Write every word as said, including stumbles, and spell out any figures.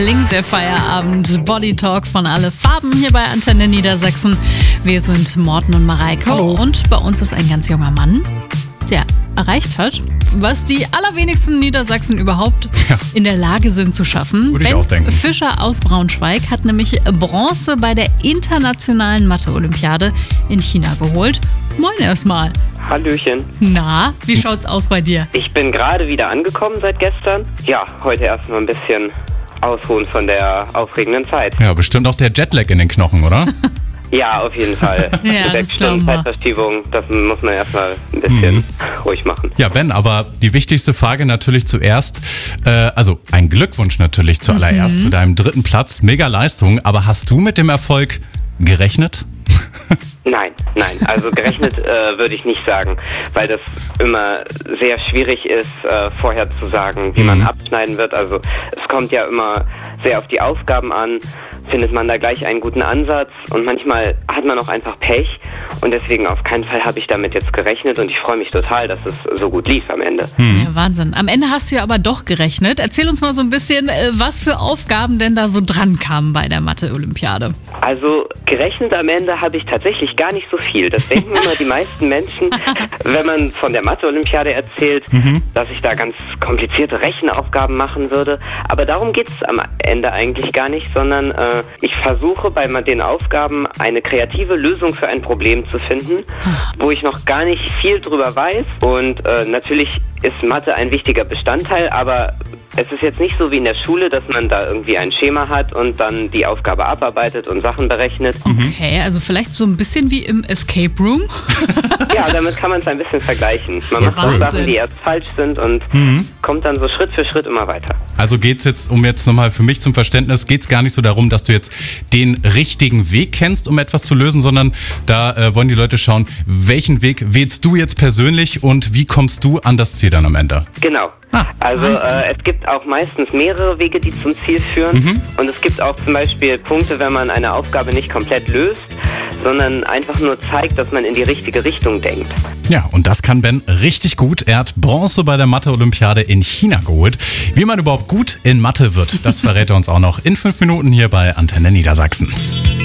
Link, der Feierabend, Body Talk von Alle Farben hier bei Antenne Niedersachsen. Wir sind Morten und Mareike. Hallo. Und bei uns ist ein ganz junger Mann, der erreicht hat, was die allerwenigsten Niedersachsen überhaupt Ja. in der Lage sind zu schaffen. Würde ich Ben auch denken. Fischer aus Braunschweig hat nämlich Bronze bei der internationalen Mathe-Olympiade in China geholt. Moin erstmal. Hallöchen. Na, wie schaut's aus bei dir? Ich bin gerade wieder angekommen seit gestern. Ja, heute erstmal ein bisschen ausruhen von der aufregenden Zeit. Ja, bestimmt auch der Jetlag in den Knochen, oder? Ja, auf jeden Fall. Ja, das Sechs glauben Stunden wir. Zeitverschiebung, das muss man erstmal ein bisschen Mhm. ruhig machen. Ja, Ben, aber die wichtigste Frage natürlich zuerst, äh, also ein Glückwunsch natürlich zuallererst Mhm. zu deinem dritten Platz, mega Leistung, aber hast du mit dem Erfolg gerechnet? Nein, nein, also gerechnet äh, würde ich nicht sagen, weil das immer sehr schwierig ist, äh, vorher zu sagen, wie man Mhm. abschneiden wird. Also es kommt ja immer sehr auf die Aufgaben an, findet man da gleich einen guten Ansatz und manchmal hat man auch einfach Pech und deswegen auf keinen Fall habe ich damit jetzt gerechnet und ich freue mich total, dass es so gut lief am Ende. Ja, Wahnsinn. Am Ende hast du ja aber doch gerechnet. Erzähl uns mal so ein bisschen, äh, was für Aufgaben denn da so dran kamen bei der Mathe-Olympiade. Also gerechnet am Ende habe ich tatsächlich gar nicht so viel. Das denken immer die meisten Menschen, wenn man von der Mathe-Olympiade erzählt, dass ich da ganz komplizierte Rechenaufgaben machen würde. Aber darum geht es am Ende eigentlich gar nicht, sondern äh, ich versuche bei den Aufgaben eine kreative Lösung für ein Problem zu finden, wo ich noch gar nicht viel drüber weiß. Und äh, natürlich ist Mathe ein wichtiger Bestandteil, aber es ist jetzt nicht so wie in der Schule, dass man da irgendwie ein Schema hat und dann die Aufgabe abarbeitet und Sachen berechnet. Okay, also vielleicht so ein bisschen wie im Escape Room. Ja, damit kann man es ein bisschen vergleichen. Man macht auch Wahnsinn. Sachen, die erst falsch sind und kommt dann so Schritt für Schritt immer weiter. Also geht's jetzt, um jetzt nochmal für mich zum Verständnis, geht's gar nicht so darum, dass du jetzt den richtigen Weg kennst, um etwas zu lösen, sondern da äh, wollen die Leute schauen, welchen Weg wählst du jetzt persönlich und wie kommst du an das Ziel dann am Ende? Genau. Ah, also Wahnsinn. äh, es gibt auch meistens mehrere Wege, die zum Ziel führen. Und es gibt auch zum Beispiel Punkte, wenn man eine Aufgabe nicht komplett löst, sondern einfach nur zeigt, dass man in die richtige Richtung denkt. Ja, und das kann Ben richtig gut. Er hat Bronze bei der Mathe-Olympiade in China geholt. Wie man überhaupt gut in Mathe wird, das verrät er uns auch noch in fünf Minuten hier bei Antenne Niedersachsen.